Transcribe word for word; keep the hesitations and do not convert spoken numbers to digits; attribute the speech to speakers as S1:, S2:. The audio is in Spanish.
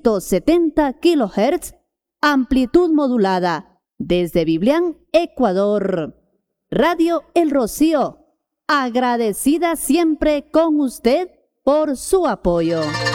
S1: ciento setenta kilohertz, amplitud modulada, desde Biblián, Ecuador. Radio El Rocío, agradecida siempre con usted por su apoyo.